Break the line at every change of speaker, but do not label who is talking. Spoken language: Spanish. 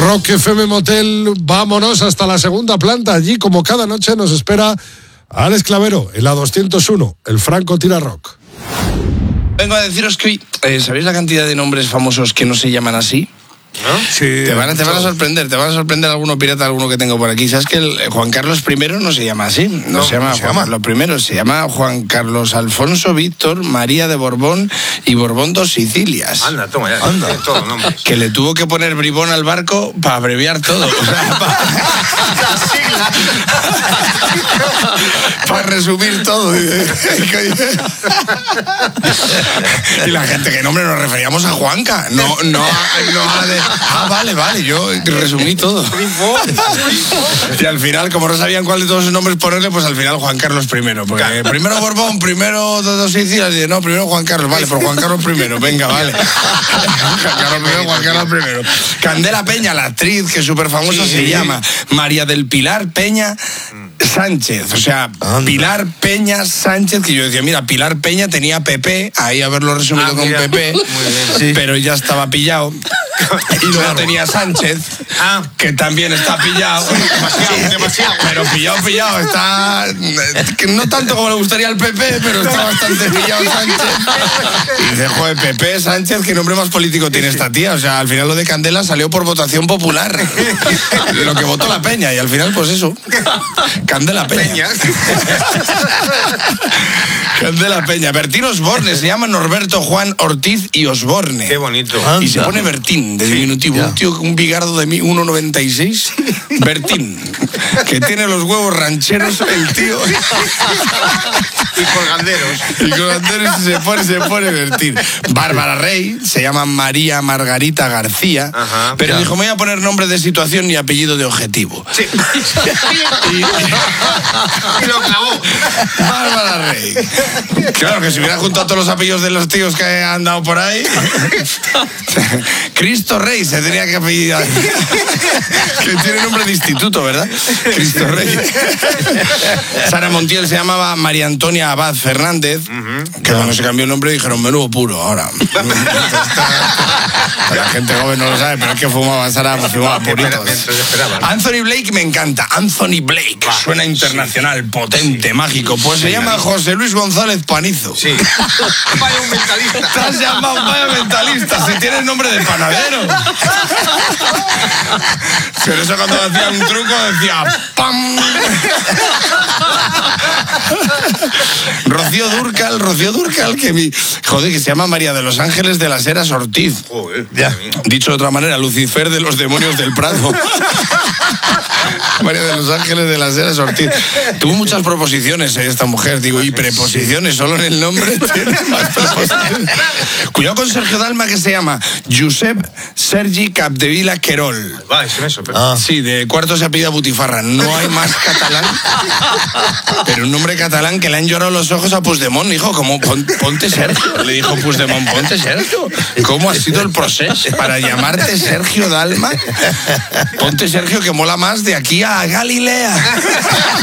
Rock FM Motel, vámonos hasta la segunda planta. Allí, como cada noche, nos espera Alex Clavero, en la 201, el Franco Tira Rock.
Vengo a deciros que hoy, ¿sabéis la cantidad de nombres famosos que no se llaman así?
¿No? Sí,
te van a sorprender alguno pirata, alguno que tengo por aquí. ¿Sabes que el Juan Carlos I no se llama así? No se llama Juan Carlos I, se llama Juan Carlos Alfonso Víctor María de Borbón y Borbón dos Sicilias.
Anda, toma ya, anda. Todos los nombres.
Que le tuvo que poner bribón al barco para abreviar todo. O sea, para resumir todo. Y la gente, ¿qué nombre nos referíamos a Juanca? No a de... vale, yo resumí todo. Y al final, como no sabían cuál de todos sus nombres ponerle, pues al final Juan Carlos I. Porque primero Borbón, primero dos Sicilias, y no, primero Juan Carlos, vale, por Juan Carlos I, venga, vale. Juan Carlos I. Candela Peña, la actriz, que es súper famosa, se llama María del Pilar Peña Sánchez, o sea, Pilar Peña Sánchez, que yo decía, mira, Pilar Peña tenía PP, ahí haberlo resumido con PP, pero ya estaba pillado. Y luego tenía Sánchez, que también está pillado. Demasiado. Pero pillado está... No tanto como le gustaría al PP, pero está bastante pillado Sánchez. Y dice, joder, PP, Sánchez, ¿qué nombre más político tiene esta tía? O sea, al final lo de Candela salió por votación popular. Lo que votó la Peña, y al final, pues eso. Candela Peña. Candela Peña. Bertín Osborne, se llama Norberto Juan Ortiz y Osborne.
Qué bonito.
Y se pone Bertín, de diminutivo. Un tío, un bigardo de 1,96. Bertín, que tiene los huevos rancheros, el tío.
Y colganderos.
Se pone Bertín. Bárbara Rey, se llama María Margarita García.
Ajá,
pero dijo, me voy a poner nombre de situación y apellido de objetivo.
Sí. Y lo clavó.
Bárbara Rey. Claro, que si hubiera juntado todos los apellidos de los tíos que han dado por ahí. Cristo Rey se tenía que apellidar. Que tiene nombre de instituto, ¿verdad? Cristo Rey. Sara Montiel se llamaba María Antonia Abad Fernández, que cuando se cambió el nombre dijeron menudo puro ahora. La gente joven no lo sabe, pero es que fumaba Sara, fumaba puritos. Anthony Blake me encanta. Anthony Blake, suena internacional, potente, mágico. Pues se llama José Luis González Panizo.
Sí. Vaya un mentalista.
Te has llamado vaya mentalista, si tienes nombre de panadero. Pero eso cuando hacía un truco decía ¡pam! Rocío Dúrcal, que se llama María de los Ángeles de las Heras Ortiz.
Joder,
ya. Dicho de otra manera, Lucifer de los demonios del Prado. María de los Ángeles de las Heras Ortiz. Tuvo muchas proposiciones esta mujer, digo, y preposiciones, solo en el nombre tiene más proposiciones. Cuidado con Sergio Dalma, que se llama Josep Sergi Capdevila Querol.
Va, es eso, pero...
Sí, de cuarto se apellida Butifarra. No hay más catalán, pero un nombre catalán que le han llorado los ojos a Puigdemont. Dijo, como ponte Sergio. Le dijo Puigdemont, ponte Sergio. ¿Cómo ha sido el proceso para llamarte Sergio Dalma? Ponte Sergio, que mola más de aquí a Galilea.